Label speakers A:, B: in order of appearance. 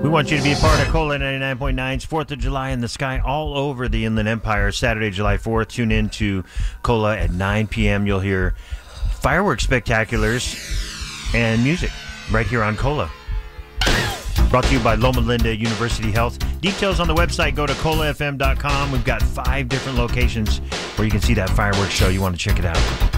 A: We want you to be a part of Cola 99.9's 4th of July in the sky all over the Inland Empire, Saturday, July 4th. Tune in to Cola at 9 p.m. You'll hear fireworks spectaculars and music right here on Cola. Brought to you by Loma Linda University Health. Details on the website, go to colafm.com. We've got 5 different locations where you can see that fireworks show. You want to check it out.